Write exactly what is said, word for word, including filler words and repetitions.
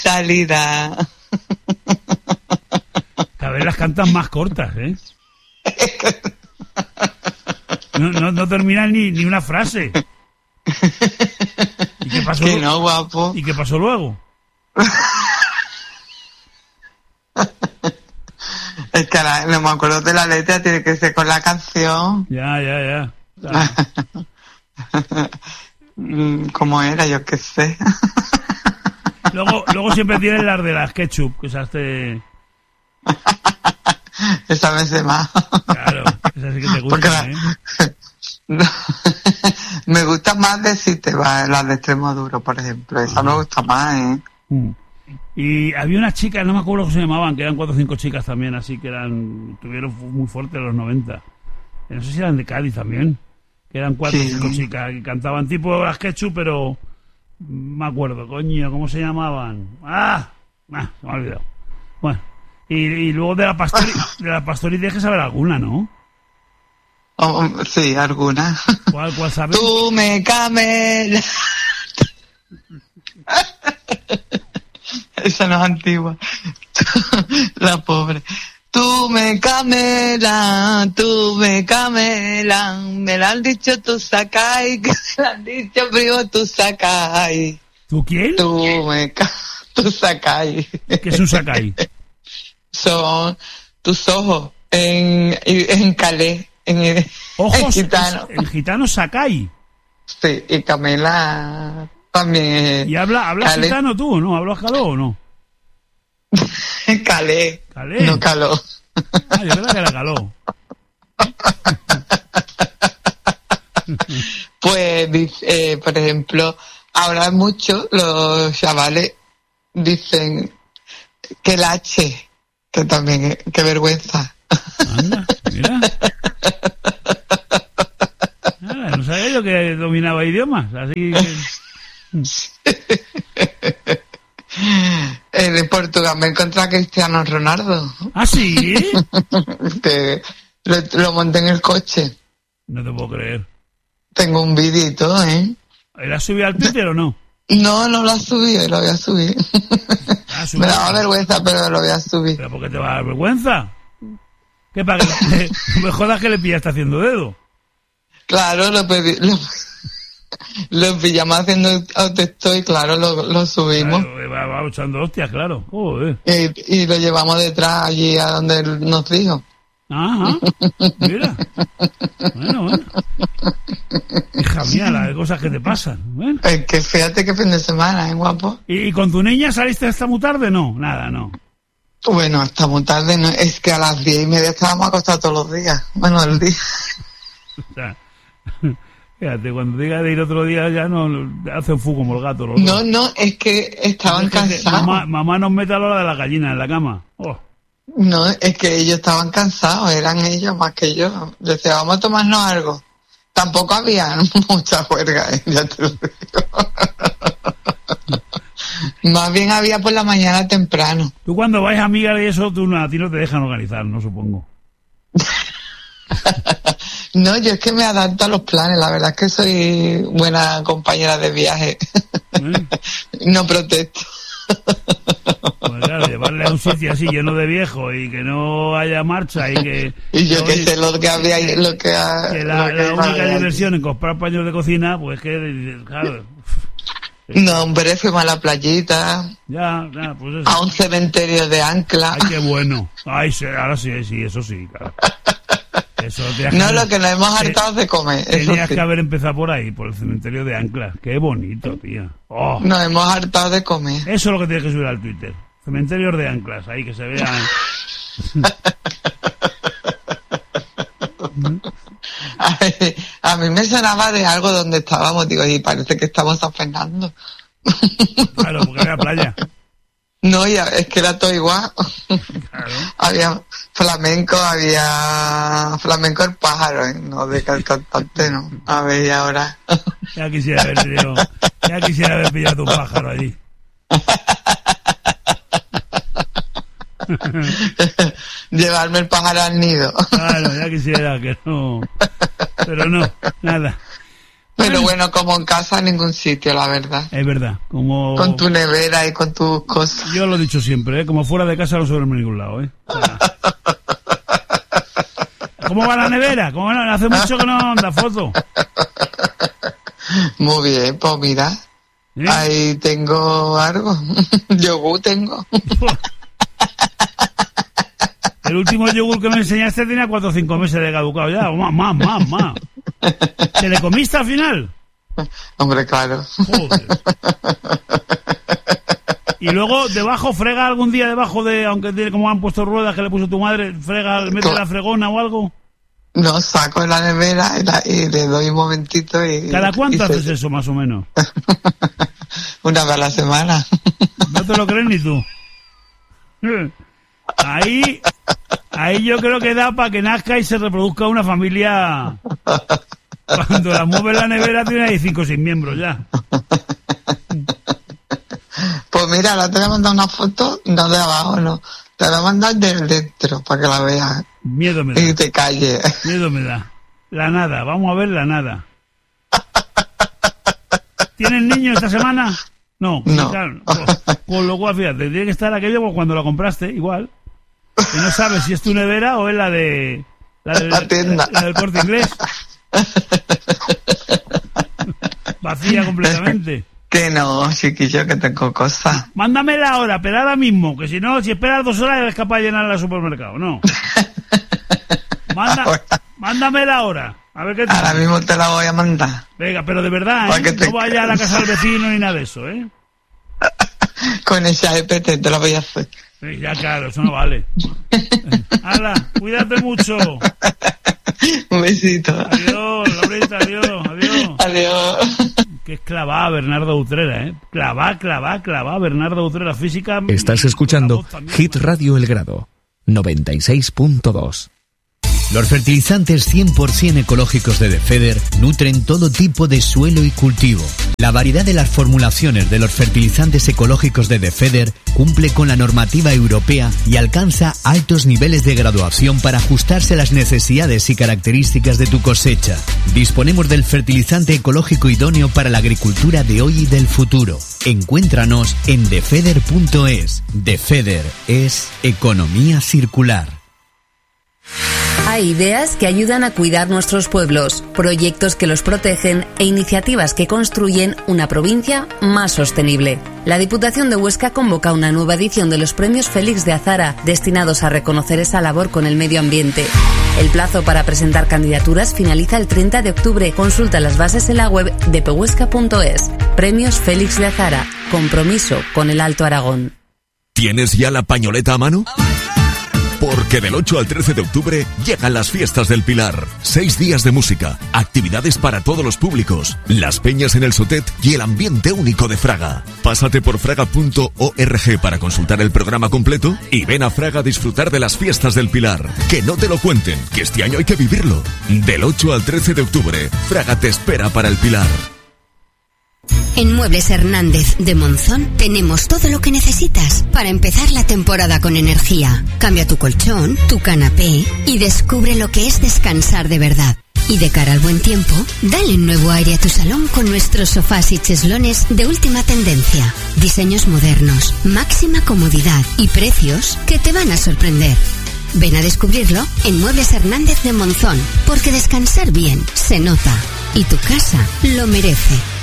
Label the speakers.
Speaker 1: salida.
Speaker 2: Cada vez las cantan más cortas, ¿eh? No, no, no terminan ni, ni una frase. ¿Y qué pasó?
Speaker 1: Que no, guapo.
Speaker 2: ¿Y qué pasó luego?
Speaker 1: Es que ahora no me acuerdo de la letra, tiene que ser con la canción.
Speaker 2: Ya, ya, ya. Claro.
Speaker 1: ¿Cómo era? Yo qué sé.
Speaker 2: Luego, luego siempre tienen las de las ketchup, que esas te...
Speaker 1: Esa me sé más.
Speaker 2: Claro, esas sí que te gustan, ¿eh?
Speaker 1: No, me gusta más de si te va las de extremo duro, por ejemplo. Esa ah. me gusta más, ¿eh?
Speaker 2: Mm. Y había unas chicas, no me acuerdo cómo se llamaban, que eran cuatro o cinco chicas también, así que eran, tuvieron muy fuerte en los noventa. No sé si eran de Cádiz también, que eran cuatro o sí. cinco chicas que cantaban tipo las ketchup, pero me acuerdo, coño, ¿cómo se llamaban? ¡Ah! ah se me ha olvidado. Bueno, y, y luego de la pastori, de la pastori tienes que saber alguna, ¿no?
Speaker 1: Oh, sí, alguna.
Speaker 2: ¿Cuál, cuál sabes?
Speaker 1: Tú me camelas. Esa no es antigua. La pobre. Tú me camelas, tú me camelas, me la han dicho tú sacai, que me la han dicho primo tú sacai.
Speaker 2: ¿Tú quién?
Speaker 1: Tú me ca... tú sacai.
Speaker 2: ¿Qué es un sacai?
Speaker 1: Son tus ojos en, en calé, en,
Speaker 2: ojos,
Speaker 1: en gitano.
Speaker 2: En gitano sacai.
Speaker 1: Sí, y Camela también.
Speaker 2: ¿Y habla, hablas gitano tú o no? ¿Hablas caló o no?
Speaker 1: Calé.
Speaker 2: Calé.
Speaker 1: No caló.
Speaker 2: Ah, yo creo que era caló.
Speaker 1: Pues, eh, por ejemplo, ahora mucho los chavales dicen que el H, que también, qué vergüenza.
Speaker 2: Anda, mira. Ah, no sabía yo que dominaba idiomas, así que...
Speaker 1: En Portugal me encontré a Cristiano Ronaldo.
Speaker 2: ¿Ah, sí?
Speaker 1: que lo, lo monté en el coche.
Speaker 2: No te puedo creer.
Speaker 1: Tengo un vídeo y todo, ¿eh?
Speaker 2: ¿La has subido al Twitter o no?
Speaker 1: No, no lo has subido, lo voy a subir. Me daba vergüenza, pero lo voy a subir.
Speaker 2: ¿Pero por qué te va a dar vergüenza? ¿Qué para que le, me jodas que le pillaste haciendo dedo?
Speaker 1: Claro, lo pedí... Lo... Lo pillamos haciendo autostop y claro, lo, lo subimos.
Speaker 2: Claro, va, va echando hostias, claro. Joder.
Speaker 1: Y, y lo llevamos detrás allí a donde él nos dijo.
Speaker 2: Ajá, mira. Bueno, bueno. Hija mía, las cosas que te pasan. Bueno.
Speaker 1: Es que fíjate qué fin de semana, ¿eh, guapo?
Speaker 2: ¿Y, y con tu niña saliste hasta muy tarde? No, nada, no.
Speaker 1: Bueno, hasta muy tarde, no. Es que a las diez y media estábamos acostados todos los días. Bueno, el día.
Speaker 2: O sea... Fíjate, cuando diga de ir otro día ya no hacen fu como el gato.
Speaker 1: No, dos. no, es que estaban es que cansados.
Speaker 2: Mamá, mamá nos mete a la hora de la gallina en la cama. Oh.
Speaker 1: No, es que ellos estaban cansados, eran ellos más que yo. Decía, vamos a tomarnos algo. Tampoco había mucha juerga, ¿eh? Ya te lo digo. Más bien había por la mañana temprano.
Speaker 2: Tú cuando vais a amigas y eso, tú a ti no te dejan organizar, no supongo.
Speaker 1: No, yo es que me adapto a los planes, la verdad es que soy buena compañera de viaje. ¿Eh? No protesto.
Speaker 2: Pues claro, llevarle a un sitio así lleno de viejos y que no haya marcha y que...
Speaker 1: Y yo que sé lo que habría... Lo que,
Speaker 2: que la,
Speaker 1: lo que
Speaker 2: la única diversión en comprar paños de cocina, pues que, claro...
Speaker 1: No, hombre, fuimos a la playita.
Speaker 2: Ya, ya, pues eso.
Speaker 1: A un cementerio de Ancla.
Speaker 2: Ay, qué bueno. Ay, sí, ahora sí, sí, eso sí, claro. Eso
Speaker 1: no, que, lo que nos hemos hartado de comer.
Speaker 2: Tenías
Speaker 1: sí.
Speaker 2: que haber empezado por ahí, por el cementerio de Ancla. Qué bonito, tía. Oh.
Speaker 1: Nos hemos hartado de comer.
Speaker 2: Eso es lo que tienes que subir al Twitter. Cementerios de Anclas, ahí que se vean.
Speaker 1: a, ver, a mí me sonaba de algo donde estábamos, digo, y parece que estamos San Fernando.
Speaker 2: Claro, porque era playa.
Speaker 1: No, ya, es que era todo igual.
Speaker 2: Claro.
Speaker 1: Había flamenco, había flamenco el pájaro, ¿eh? No de el cantante, no. A ver, y ahora.
Speaker 2: Ya quisiera haber pillado, ya quisiera haber pillado un pájaro allí.
Speaker 1: Llevarme el pájaro al nido.
Speaker 2: Claro, ya quisiera que no. Pero no, nada.
Speaker 1: Pero bueno, como en casa en ningún sitio, la verdad.
Speaker 2: Es verdad, como...
Speaker 1: Con tu nevera y con tus cosas.
Speaker 2: Yo lo he dicho siempre, ¿eh? Como fuera de casa no se duerme en ningún lado, ¿eh? O sea... ¿Cómo va la nevera? ¿Cómo va? Hace mucho que no da foto.
Speaker 1: Muy bien, pues mira. ¿Eh? Ahí tengo algo. Yogur tengo.
Speaker 2: El último yogur que me enseñaste tenía cuatro o cinco meses de caducado ya. Más, más, más, más. ¿Te le comiste al final?
Speaker 1: Hombre, claro.
Speaker 2: Joder. Y luego, debajo, frega algún día debajo de, aunque tiene como han puesto ruedas que le puso tu madre, frega, mete la fregona o algo.
Speaker 1: No, saco en la nevera y, la, y le doy un momentito y...
Speaker 2: ¿Cada cuánto
Speaker 1: y
Speaker 2: haces
Speaker 1: se...
Speaker 2: eso, más o menos?
Speaker 1: Una vez a la semana.
Speaker 2: No te lo crees ni tú. Ahí, ahí yo creo que da para que nazca y se reproduzca una familia. Cuando la mueves la nevera tiene ahí cinco o seis miembros ya.
Speaker 1: Pues mira, ahora te voy a mandar una foto, no de abajo, no. Te voy a mandar del dentro para que la veas.
Speaker 2: Miedo me da.
Speaker 1: Y te calles.
Speaker 2: Miedo me da. La nada, vamos a ver la nada. ¿Tienes niño esta semana? No.
Speaker 1: No.
Speaker 2: Claro, con, con lo cual, fíjate, tiene que estar aquello como cuando lo compraste, igual. Y no sabes si es tu nevera o es la de... La, de,
Speaker 1: la tienda.
Speaker 2: La, la del Corte Inglés. Vacía completamente.
Speaker 1: Que no, chiquillo, que tengo cosas.
Speaker 2: Mándamela ahora, pero ahora mismo, que si no, si esperas dos horas eres capaz de llenarla al supermercado, ¿no? Manda, mándamela ahora. A ver qué te...
Speaker 1: Ahora mismo te la voy a mandar.
Speaker 2: Venga, pero de verdad, ¿eh?
Speaker 1: Te...
Speaker 2: No vaya a la casa del vecino ni nada de eso, ¿eh?
Speaker 1: Con esa E P T te la voy a hacer.
Speaker 2: Sí, ya claro, eso no vale. Hala, cuídate mucho.
Speaker 1: Un besito.
Speaker 2: Adiós, Laurita, adiós, adiós.
Speaker 1: Adiós.
Speaker 2: Que es clavada Bernardo Utrera, ¿eh? Clavá, clavá, clavá Bernardo Utrera, física.
Speaker 3: Estás escuchando Hit Radio El Grado, noventa y seis punto dos. Los fertilizantes cien por ciento ecológicos de Defeder nutren todo tipo de suelo y cultivo. La variedad de las formulaciones de los fertilizantes ecológicos de Defeder cumple con la normativa europea y alcanza altos niveles de graduación para ajustarse a las necesidades y características de tu cosecha. Disponemos del fertilizante ecológico idóneo para la agricultura de hoy y del futuro. Encuéntranos en defeder punto es. Defeder es economía circular.
Speaker 4: Hay ideas que ayudan a cuidar nuestros pueblos, proyectos que los protegen e iniciativas que construyen una provincia más sostenible. La Diputación de Huesca convoca una nueva edición de los Premios Félix de Azara, destinados a reconocer esa labor con el medio ambiente. El plazo para presentar candidaturas finaliza el treinta de octubre. Consulta las bases en la web de pehuesca punto es. Premios Félix de Azara. Compromiso con el Alto Aragón.
Speaker 5: ¿Tienes ya la pañoleta a mano? Porque del ocho al trece de octubre llegan las fiestas del Pilar. Seis días de música, actividades para todos los públicos, las peñas en el Sotet y el ambiente único de Fraga. Pásate por fraga punto org para consultar el programa completo y ven a Fraga a disfrutar de las fiestas del Pilar. Que no te lo cuenten, que este año hay que vivirlo. Del ocho al trece de octubre, Fraga te espera para el Pilar.
Speaker 6: En Muebles Hernández de Monzón tenemos todo lo que necesitas para empezar la temporada con energía. Cambia tu colchón, tu canapé y descubre lo que es descansar de verdad. Y de cara al buen tiempo, dale un nuevo aire a tu salón con nuestros sofás y cheslones de última tendencia. Diseños modernos, máxima comodidad y precios que te van a sorprender. Ven a descubrirlo en Muebles Hernández de Monzón, porque descansar bien se nota y tu casa lo merece.